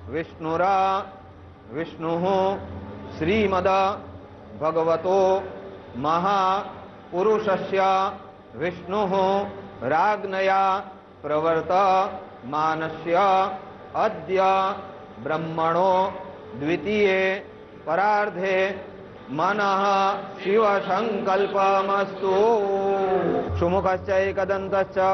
विष्णुरा विष्णुः श्रीमद भगवतो महापुरुषस्य विष्णुः राज्ञया प्रवर्तमानस्य अद्य ब्रह्मणो द्वितीये परार्धे मनः शिव संकल्पमस्तु। सुमुखश्च एकदन्तश्च